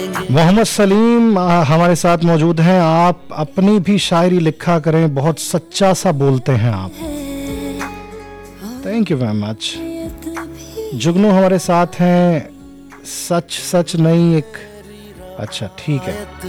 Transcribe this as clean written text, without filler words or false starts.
मोहम्मद सलीम हमारे साथ मौजूद हैं। आप अपनी भी शायरी लिखा करें, बहुत सच्चा सा बोलते हैं आप। Thank you very much. जुगनू हमारे साथ हैं। सच सच नहीं एक, अच्छा ठीक है।